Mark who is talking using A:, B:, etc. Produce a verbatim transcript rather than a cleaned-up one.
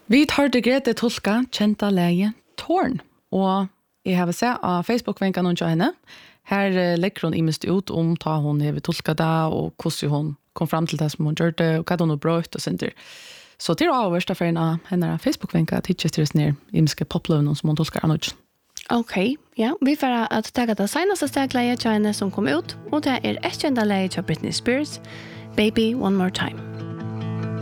A: Vi tar det Grete Tulka, kjenta läge Torn. Og jeg har sett av Facebook-venkan hun til henne. Her uh, legger hun imest ut om ta hun har tolka det, og hvordan hun kom fram til det som hun gjør det, og hva hun har brøtt og sånt. Så til å avverste for henne, henne Facebook-venka tidsjester ned imeske popløvene som hun tolkar annars.
B: Ok, ja, vi får at ta det seneste stegleie til henne som kom ut, og det er et kjenta leie til Britney Spears, Baby One More Time.